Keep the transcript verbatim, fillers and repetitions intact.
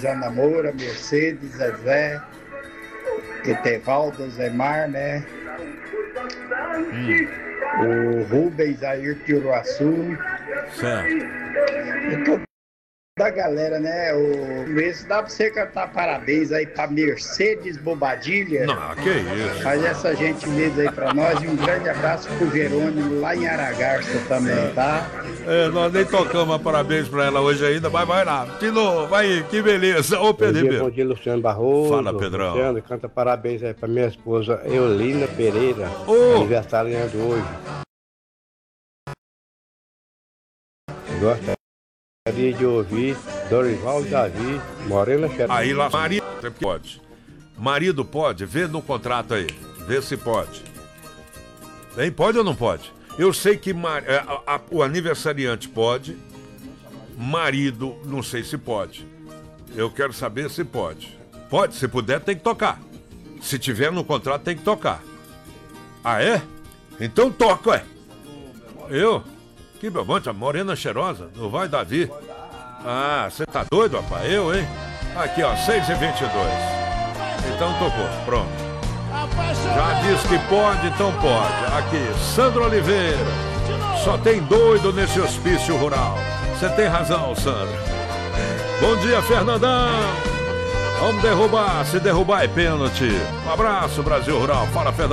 Rosana Moura, Mercedes, Zezé, Etevaldo, Zemar, né? Hum. O Rubens, Ayrton Uruaçu. Certo. E toda a galera, né? O Luiz, dá pra você cantar parabéns aí pra Mercedes Bobadilha? Não, que isso. Faz essa gentileza aí pra nós e um grande abraço pro Jerônimo lá em Aragarça também, tá? É, nós nem tocamos a parabéns pra ela hoje ainda, mas vai lá. Tino, vai aí, que beleza. Ô, Pedro Bom dia, Ribeiro. bom dia, Luciano Barroso. Fala, Pedrão. Luciano, canta parabéns aí pra minha esposa Eulina Pereira, Ô. aniversariando hoje. Gostaria de ouvir Dorival Davi, Morena Xerosa. Aí lá, marido pode. Marido pode, vê no contrato aí. Vê se pode. Bem, pode ou não pode? Eu sei que mar... a, a, o aniversariante pode. Marido, não sei se pode. Eu quero saber se pode. Pode, se puder, tem que tocar. Se tiver no contrato, tem que tocar. Ah, é? Então toca, ué. Eu? Que bobante, a Morena Cheirosa. Não vai, Davi? Ah, você tá doido, rapaz? Eu, hein? Aqui, ó, seis e vinte e dois. Então tocou, pronto. Já disse que pode, então pode. Aqui, Sandro Oliveira. Só tem doido nesse hospício rural. Você tem razão, Sandro. Bom dia, Fernandão. Vamos derrubar. Se derrubar é pênalti. Um abraço, Brasil Rural. Fala, Fernandão.